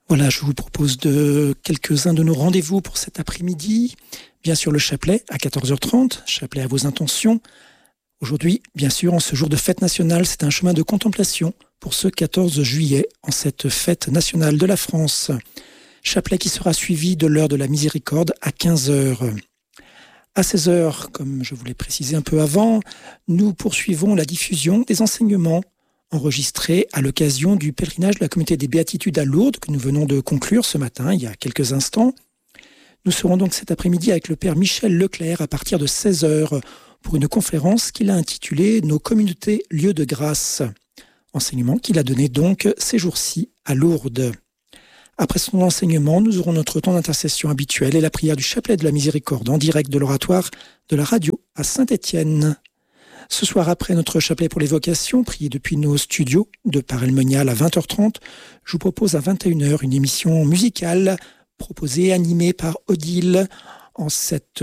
Voilà, je vous propose quelques-uns de nos rendez-vous pour cet après-midi. Bien sûr, le chapelet à 14h30, chapelet à vos intentions. Aujourd'hui, bien sûr, en ce jour de fête nationale, c'est un chemin de contemplation pour ce 14 juillet, en cette fête nationale de la France. Chapelet qui sera suivi de l'heure de la miséricorde à 15h. À 16h, comme je vous l'ai précisé un peu avant, nous poursuivons la diffusion des enseignements enregistrés à l'occasion du pèlerinage de la communauté des Béatitudes à Lourdes que nous venons de conclure ce matin, il y a quelques instants. Nous serons donc cet après-midi avec le Père Michel Leclerc à partir de 16h pour une conférence qu'il a intitulée « Nos communautés, lieux de grâce ». Enseignement qu'il a donné donc ces jours-ci à Lourdes. Après son enseignement, nous aurons notre temps d'intercession habituel et la prière du chapelet de la miséricorde en direct de l'oratoire de la radio à Saint-Étienne. Ce soir, après notre chapelet pour les vocations, prié depuis nos studios de Paray-le-Monial à 20h30, je vous propose à 21h une émission musicale proposée et animée par Odile en cette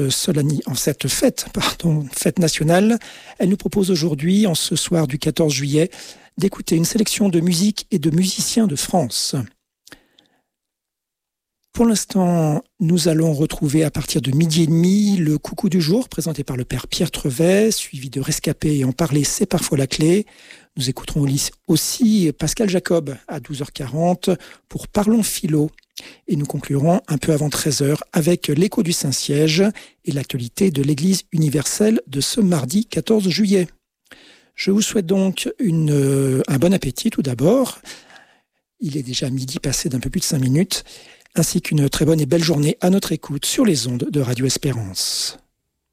fête nationale. Elle nous propose aujourd'hui, en ce soir du 14 juillet, d'écouter une sélection de musique et de musiciens de France. Pour l'instant, nous allons retrouver à partir de 12h30 le coucou du jour présenté par le père Pierre Trevet, suivi de Rescapé et en parler, c'est parfois la clé. Nous écouterons aussi Pascal Jacob à 12h40 pour Parlons Philo. Et nous conclurons un peu avant 13h avec l'écho du Saint-Siège et l'actualité de l'Église universelle de ce mardi 14 juillet. Je vous souhaite donc un bon appétit tout d'abord. Il est déjà midi passé d'un peu plus de 5 minutes. Ainsi qu'une très bonne et belle journée à notre écoute sur les ondes de Radio Espérance.